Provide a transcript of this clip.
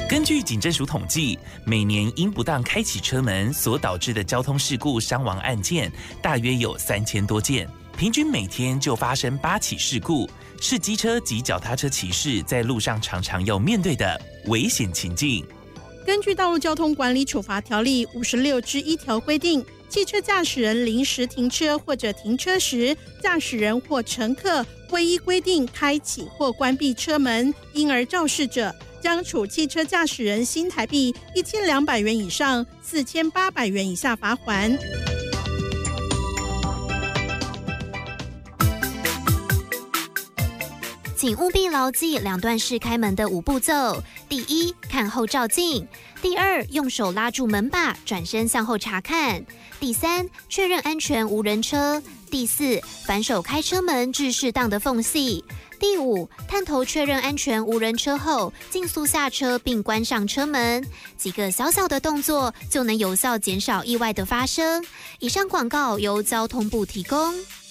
根据警政署统计，每年因不当开启车门所导致的交通事故伤亡案件，大约有3000多件，平均每天就发生8起事故，是机车及脚踏车骑士在路上常常要面对的危险情境。 根据《道路交通管理处罚条例》56之1条规定，汽车驾驶人临时停车或者停车时，驾驶人或乘客未依规定开启或关闭车门，因而肇事者，将处汽车驾驶人新台币1200元以上4800元以下罚锾。 请务必牢记两段式开门的5步骤：第一，看后照镜；第二，用手拉住门把，转身向后查看；第三，确认安全无人车；第四，反手开车门至适当的缝隙；第五，探头确认安全无人车后，尽速下车并关上车门。几个小小的动作就能有效减少意外的发生。以上广告由交通部提供。